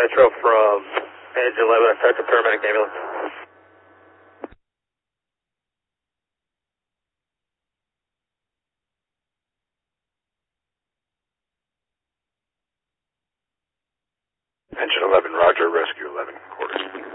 Metro from Edge 11, attach a paramedic ambulance. Engine 11, roger, rescue 11, quarters.